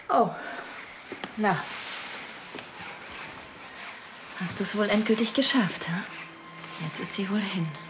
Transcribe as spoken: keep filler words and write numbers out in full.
Oh, na. Hast du es wohl endgültig geschafft, ha? Jetzt ist sie wohl hin.